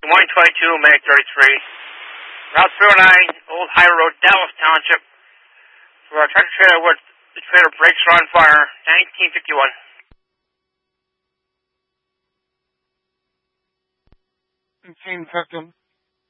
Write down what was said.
Des Moines 22, Mag 33. Route 309, Old Highway Road, Dallas Township. For a tractor trailer with the trailer brakes are on fire, 1951. Insane victim.